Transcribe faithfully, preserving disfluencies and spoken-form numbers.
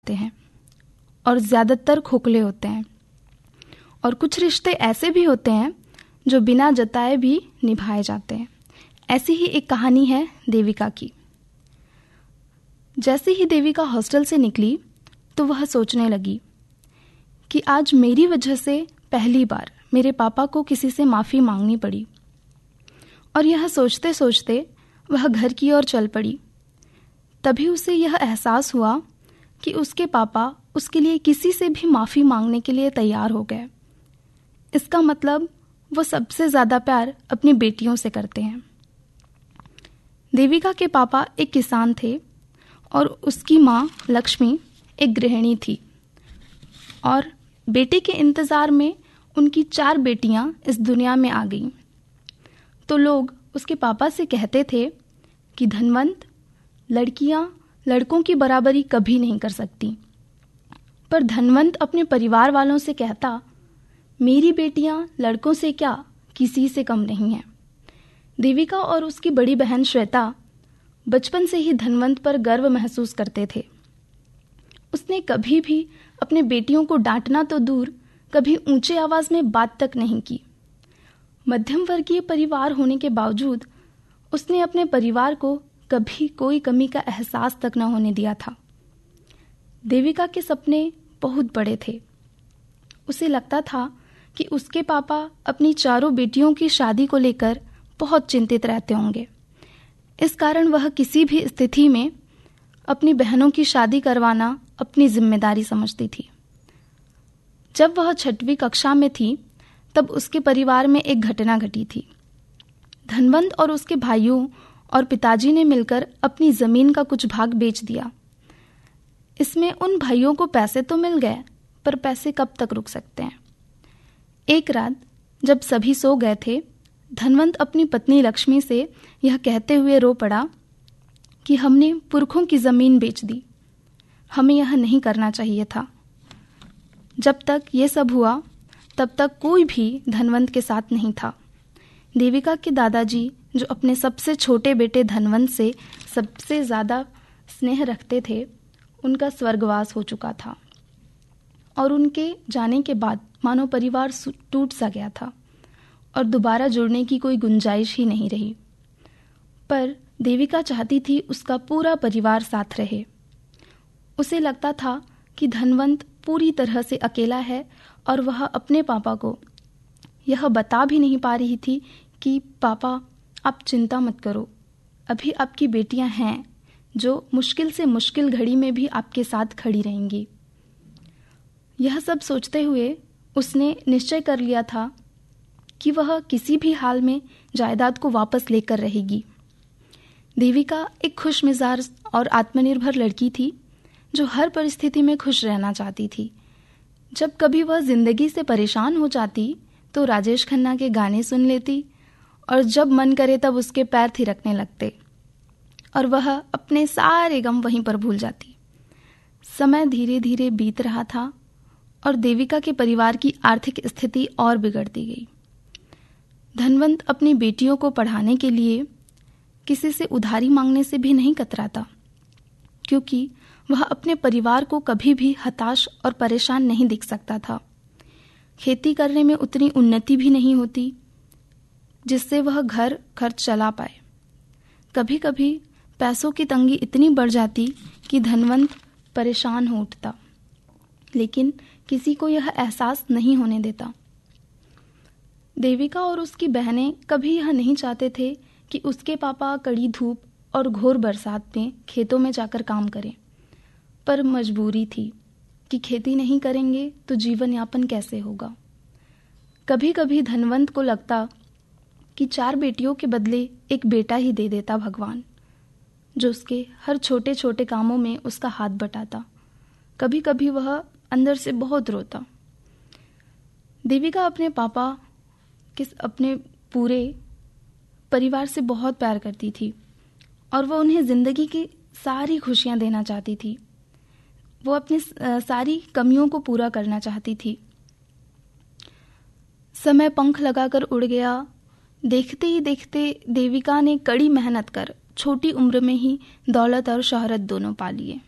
होते हैं और ज़्यादातर खोखले होते हैं, और कुछ रिश्ते ऐसे भी होते हैं जो बिना जताए भी निभाए जाते हैं। ऐसी ही एक कहानी है देविका की। जैसे ही देविका हॉस्टल से निकली तो वह सोचने लगी कि आज मेरी वजह से पहली बार मेरे पापा को किसी से माफ़ी मांगनी पड़ी। और यह सोचते सोचते वह घर की ओर चल पड़ी। तभी उसे यह एहसास हुआ कि उसके पापा उसके लिए किसी से भी माफ़ी मांगने के लिए तैयार हो गए। इसका मतलब वो सबसे ज़्यादा प्यार अपनी बेटियों से करते हैं। देविका के पापा एक किसान थे और उसकी माँ लक्ष्मी एक गृहिणी थी, और बेटे के इंतज़ार में उनकी चार बेटियां इस दुनिया में आ गईं। तो लोग उसके पापा से कहते थे कि धनवंत, लड़कियां लड़कों की बराबरी कभी नहीं कर सकती। पर धनवंत अपने परिवार वालों से कहता, मेरी बेटियां लड़कों से क्या, किसी से कम नहीं हैं। देविका और उसकी बड़ी बहन श्वेता बचपन से ही धनवंत पर गर्व महसूस करते थे। उसने कभी भी अपने बेटियों को डांटना तो दूर, कभी ऊंचे आवाज में बात तक नहीं की। मध्यम वर्गीय परिवार होने के बावजूद उसने अपने परिवार को कभी कोई कमी का एहसास तक न होने दिया था। देविका के सपने बहुत बड़े थे। उसे लगता था कि उसके पापा अपनी चारों बेटियों की शादी को लेकर बहुत चिंतित रहते होंगे। इस कारण वह किसी भी स्थिति में अपनी बहनों की शादी करवाना अपनी जिम्मेदारी समझती थी। जब वह छठवीं कक्षा में थी तब उसके परिवार में एक घटना घटी थी। धनवंत और उसके भाइयों और पिताजी ने मिलकर अपनी जमीन का कुछ भाग बेच दिया। इसमें उन भाइयों को पैसे तो मिल गए, पर पैसे कब तक रुक सकते हैं। एक रात जब सभी सो गए थे, धनवंत अपनी पत्नी लक्ष्मी से यह कहते हुए रो पड़ा कि हमने पुरखों की जमीन बेच दी, हमें यह नहीं करना चाहिए था। जब तक ये सब हुआ तब तक कोई भी धनवंत के साथ नहीं था। देविका के दादाजी, जो अपने सबसे छोटे बेटे धनवंत से सबसे ज़्यादा स्नेह रखते थे, उनका स्वर्गवास हो चुका था और उनके जाने के बाद मानो परिवार टूट सा गया था और दोबारा जुड़ने की कोई गुंजाइश ही नहीं रही। पर देविका चाहती थी उसका पूरा परिवार साथ रहे। उसे लगता था कि धनवंत पूरी तरह से अकेला है और वह अपने पापा को यह बता भी नहीं पा रही थी कि पापा, आप चिंता मत करो, अभी आपकी बेटियां हैं जो मुश्किल से मुश्किल घड़ी में भी आपके साथ खड़ी रहेंगी। यह सब सोचते हुए उसने निश्चय कर लिया था कि वह किसी भी हाल में जायदाद को वापस लेकर रहेगी। देविका एक खुश मिजाज और आत्मनिर्भर लड़की थी जो हर परिस्थिति में खुश रहना चाहती थी। जब कभी वह जिंदगी से परेशान हो जाती तो राजेश खन्ना के गाने सुन लेती और जब मन करे तब उसके पैर थिरकने लगते और वह अपने सारे गम वहीं पर भूल जाती। समय धीरे धीरे बीत रहा था और देविका के परिवार की आर्थिक स्थिति और बिगड़ती गई। धनवंत अपनी बेटियों को पढ़ाने के लिए किसी से उधारी मांगने से भी नहीं कतराता, क्योंकि वह अपने परिवार को कभी भी हताश और परेशान नहीं दिख सकता था। खेती करने में उतनी उन्नति भी नहीं होती जिससे वह घर खर्च चला पाए। कभी कभी पैसों की तंगी इतनी बढ़ जाती कि धनवंत परेशान हो उठता, लेकिन किसी को यह एहसास नहीं होने देता। देविका और उसकी बहनें कभी यह नहीं चाहते थे कि उसके पापा कड़ी धूप और घोर बरसात में खेतों में जाकर काम करें, पर मजबूरी थी कि खेती नहीं करेंगे तो जीवन यापन कैसे होगा। कभी कभी धनवंत को लगता कि चार बेटियों के बदले एक बेटा ही दे देता भगवान, जो उसके हर छोटे छोटे कामों में उसका हाथ बटाता। कभी कभी वह अंदर से बहुत रोता। देविका अपने पापा के अपने पूरे परिवार से बहुत प्यार करती थी और वह उन्हें जिंदगी की सारी खुशियां देना चाहती थी। वो अपनी सारी कमियों को पूरा करना चाहती थी। समय पंख लगाकर उड़ गया। देखते ही देखते देविका ने कड़ी मेहनत कर छोटी उम्र में ही दौलत और शोहरत दोनों पा लिए।